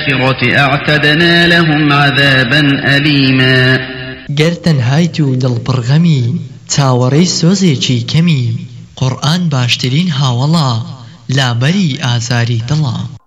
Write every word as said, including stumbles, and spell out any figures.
الآخرة أعتدنا لهم عذابا أليما گرتن هایتو دل برغمی تاوری سوزی چی کمی قرآن باشترین هاولا لابری آزاری دلا